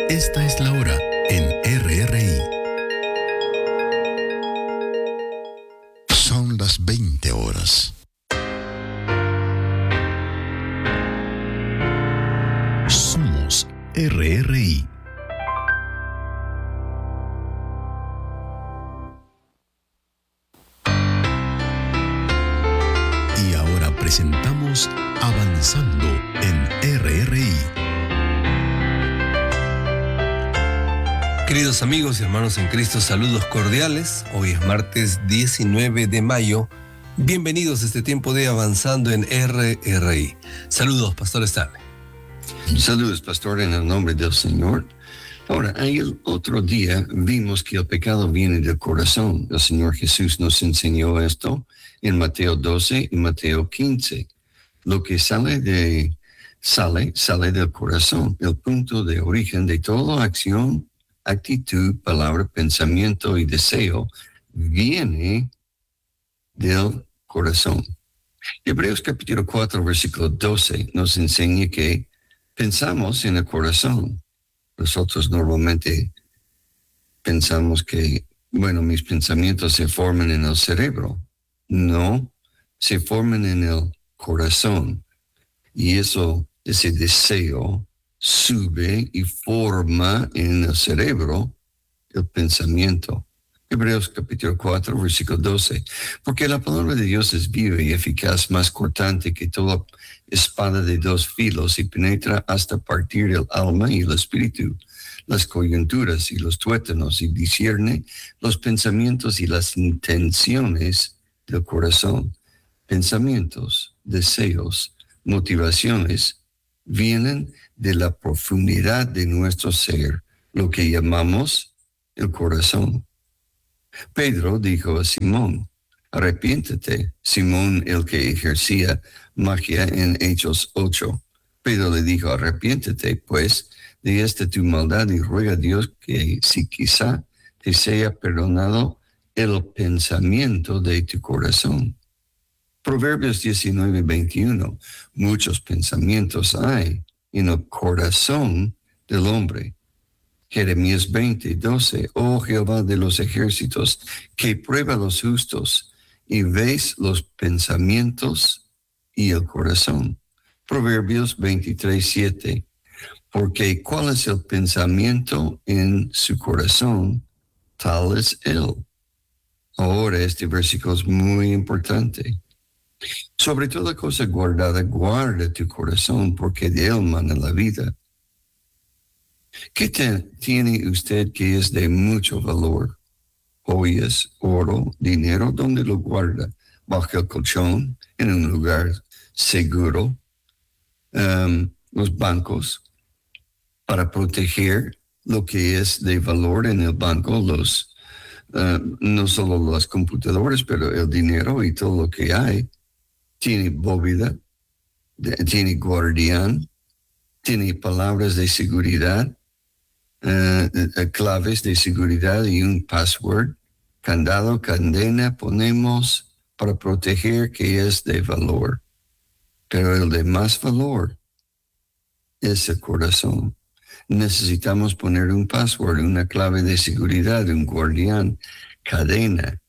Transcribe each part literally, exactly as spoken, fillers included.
Esta es la hora en R R I. Son las veinte horas. Somos R R I. Y ahora presentamos Avanzando en R R I. Queridos amigos y hermanos en Cristo, saludos cordiales. Hoy es martes diecinueve de mayo. Bienvenidos a este tiempo de Avanzando en R R I. Saludos, Pastor Stanley. Saludos, Pastor, en el nombre del Señor. Ahora, el otro día vimos que el pecado viene del corazón. El Señor Jesús nos enseñó esto en Mateo doce y Mateo quince. Lo que sale de sale, sale del corazón. El punto de origen de toda acción, actitud, palabra, pensamiento y deseo viene del corazón. Hebreos capítulo cuatro, versículo doce nos enseña que pensamos en el corazón. Nosotros normalmente pensamos que, bueno, mis pensamientos se forman en el cerebro. No, se forman en el corazón. Y eso, ese deseo, sube y forma en el cerebro el pensamiento. Hebreos capítulo cuatro, versículo doce. Porque la palabra de Dios es viva y eficaz, más cortante que toda espada de dos filos, y penetra hasta partir el alma y el espíritu, las coyunturas y los tuétanos, y discierne los pensamientos y las intenciones del corazón. Pensamientos, deseos, motivaciones vienen de la profundidad de nuestro ser, lo que llamamos el corazón. Pedro dijo a Simón, arrepiéntete, Simón, el que ejercía magia en Hechos ocho. Pedro le dijo, arrepiéntete, pues, de esta tu maldad y ruega a Dios que si quizá te sea perdonado el pensamiento de tu corazón. Proverbios diecinueve, veintiuno. Muchos pensamientos hay en el corazón del hombre. Jeremías veinte, doce. Oh Jehová de los ejércitos, que prueba los justos y ves los pensamientos y el corazón. Proverbios veintitrés, siete. Porque cuál es el pensamiento en su corazón, tal es él. Ahora este versículo es muy importante. Sobre toda cosa guardada, guarda tu corazón, porque de él mana la vida. ¿Qué te, tiene usted que es de mucho valor? Joyas, oro, dinero, ¿dónde lo guarda? Bajo el colchón, en un lugar seguro. Um, los bancos, para proteger lo que es de valor en el banco, los uh, no solo las computadoras, pero el dinero y todo lo que hay. Tiene bóveda, de, tiene guardián, tiene palabras de seguridad, uh, uh, claves de seguridad y un password, candado, cadena, ponemos para proteger que es de valor. Pero el de más valor es el corazón. Necesitamos poner un password, una clave de seguridad, un guardián, cadena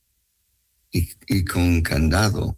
y, y con un candado.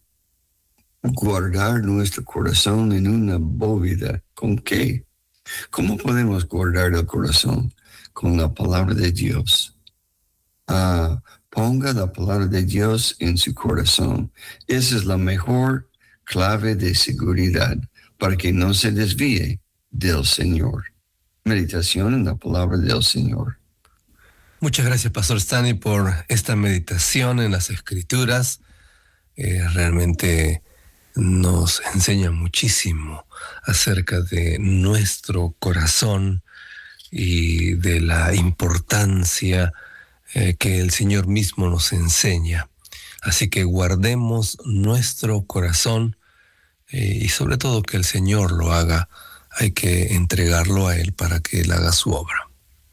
Guardar nuestro corazón en una bóveda. ¿Con qué? ¿Cómo podemos guardar el corazón? Con la palabra de Dios. Ah, ponga la palabra de Dios en su corazón. Esa es la mejor clave de seguridad para que no se desvíe del Señor. Meditación en la palabra del Señor. Muchas gracias, Pastor Stanley, por esta meditación en las Escrituras. Eh, realmente nos enseña muchísimo acerca de nuestro corazón y de la importancia eh, que el Señor mismo nos enseña. Así que guardemos nuestro corazón eh, y sobre todo que el Señor lo haga. Hay que entregarlo a Él para que Él haga su obra.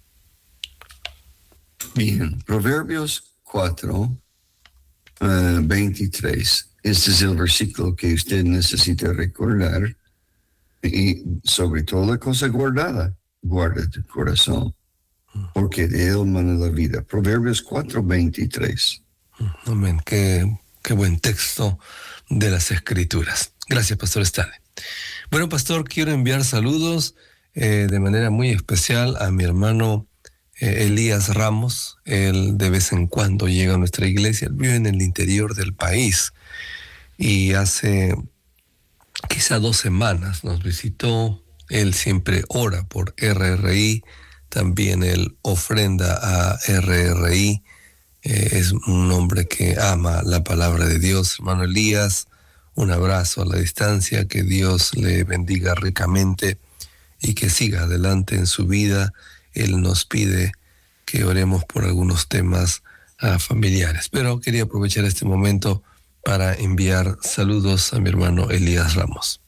Bien, Proverbios cuatro, uh, veintitrés. Este es el versículo que usted necesita recordar y sobre toda cosa guardada. guarda tu corazón, porque de él mana la vida. Proverbios cuatro veintitrés. Amén. Qué, qué buen texto de las Escrituras. Gracias, Pastor Stanley. Bueno, Pastor, quiero enviar saludos eh, de manera muy especial a mi hermano eh, Elías Ramos. Él de vez en cuando llega a nuestra iglesia. Él vive en el interior del país y hace quizá dos semanas nos visitó. Él siempre ora por R R I, también él ofrenda a R R I. Eh, es un hombre que ama la palabra de Dios. Hermano Elías, un abrazo a la distancia, que Dios le bendiga ricamente y que siga adelante en su vida. Él nos pide que oremos por algunos temas uh, familiares, pero quería aprovechar este momento para enviar saludos a mi hermano Elías Ramos.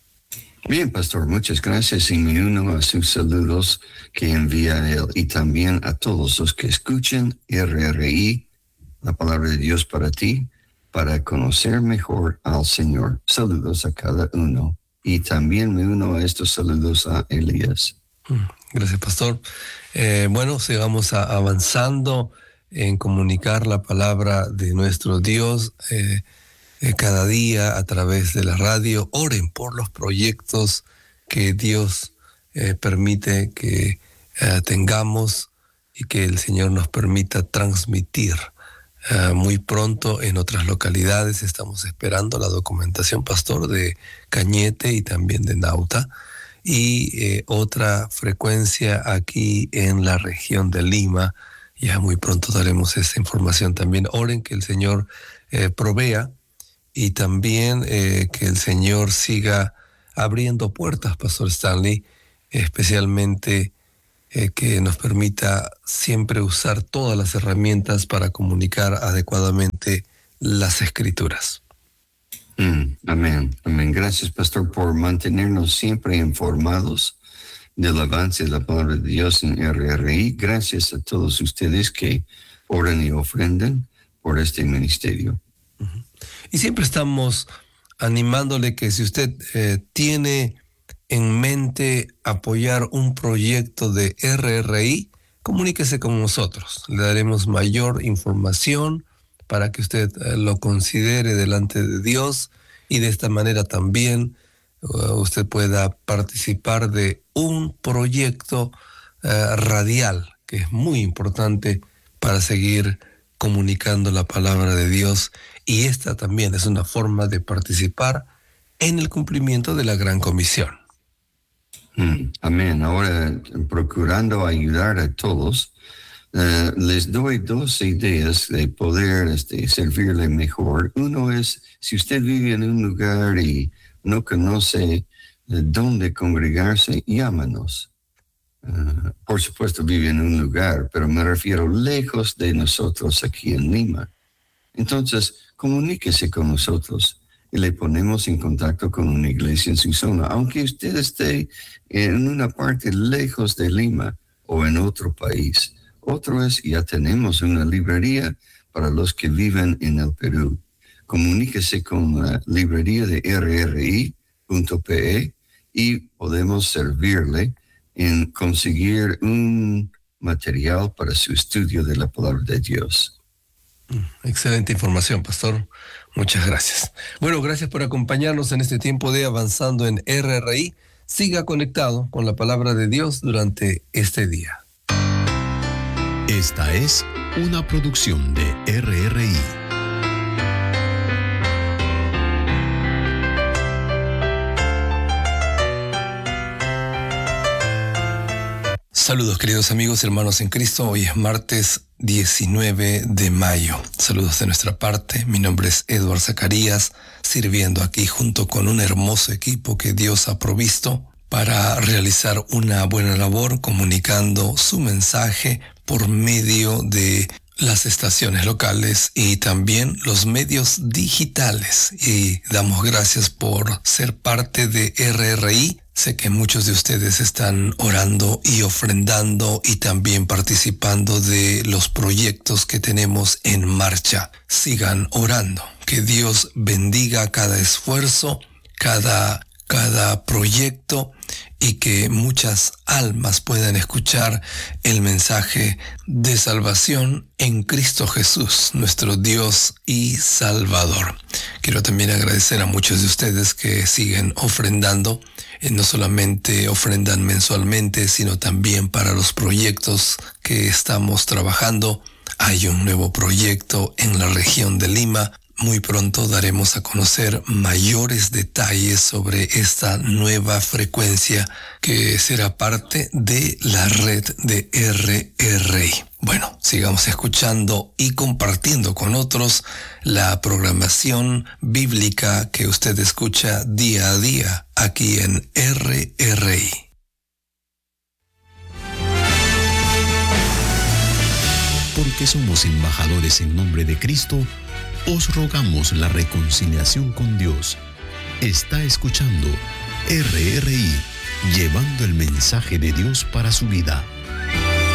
Bien, pastor, muchas gracias y me uno a sus saludos que envía él y también a todos los que escuchen R R I, la palabra de Dios para ti, para conocer mejor al Señor. Saludos a cada uno y también me uno a estos saludos a Elías. Gracias, pastor. Eh, bueno, sigamos a, avanzando en comunicar la palabra de nuestro Dios eh, eh, cada día a través de la radio. Oren por los proyectos que Dios eh, permite que eh, tengamos y que el Señor nos permita transmitir. Uh, muy pronto en otras localidades estamos esperando la documentación, pastor, de Cañete y también de Nauta, y eh, otra frecuencia aquí en la región de Lima. Ya muy pronto daremos esa información también. Oren que el Señor eh, provea y también eh, que el Señor siga abriendo puertas, Pastor Stanley, especialmente Eh, que nos permita siempre usar todas las herramientas para comunicar adecuadamente las Escrituras. Mm, amén, amén. Gracias, pastor, por mantenernos siempre informados del avance de la palabra de Dios en R R I. Gracias a todos ustedes que oran y ofrendan por este ministerio. Uh-huh. Y siempre estamos animándole que si usted eh, tiene en mente apoyar un proyecto de R R I, comuníquese con nosotros. Le daremos mayor información para que usted eh, lo considere delante de Dios y de esta manera también uh, usted pueda participar de un proyecto uh, radial que es muy importante para seguir comunicando la palabra de Dios, y esta también es una forma de participar en el cumplimiento de la Gran Comisión. Mm, amén. Ahora, procurando ayudar a todos, uh, les doy dos ideas de poder este, servirle mejor. Uno es, si usted vive en un lugar y no conoce uh, dónde congregarse, llámanos. Uh, por supuesto, vive en un lugar, pero me refiero lejos de nosotros aquí en Lima. Entonces, comuníquese con nosotros y le ponemos en contacto con una iglesia en su zona, aunque usted esté en una parte lejos de Lima o en otro país. Otro es, ya tenemos una librería para los que viven en el Perú. Comuníquese con la librería de R R I punto P E y podemos servirle en conseguir un material para su estudio de la palabra de Dios. Excelente información, pastor. Muchas gracias. Bueno, gracias por acompañarnos en este tiempo de Avanzando en R R I. Siga conectado con la palabra de Dios durante este día. Esta es una producción de R R I. Saludos, queridos amigos y hermanos en Cristo. Hoy es martes diecinueve de mayo. Saludos de nuestra parte. Mi nombre es Edward Zacarías, sirviendo aquí junto con un hermoso equipo que Dios ha provisto para realizar una buena labor, comunicando su mensaje por medio de las estaciones locales y también los medios digitales. Y damos gracias por ser parte de R R I. Sé que muchos de ustedes están orando y ofrendando y también participando de los proyectos que tenemos en marcha. Sigan orando. Que Dios bendiga cada esfuerzo, cada, cada proyecto y que muchas almas puedan escuchar el mensaje de salvación en Cristo Jesús, nuestro Dios y Salvador. Quiero también agradecer a muchos de ustedes que siguen ofrendando, eh, no solamente ofrendan mensualmente, sino también para los proyectos que estamos trabajando. Hay un nuevo proyecto en la región de Lima. Muy pronto daremos a conocer mayores detalles sobre esta nueva frecuencia que será parte de la red de R R I. Bueno, sigamos escuchando y compartiendo con otros la programación bíblica que usted escucha día a día aquí en R R I. Porque somos embajadores en nombre de Cristo, os rogamos la reconciliación con Dios. Está escuchando R R I, llevando el mensaje de Dios para su vida.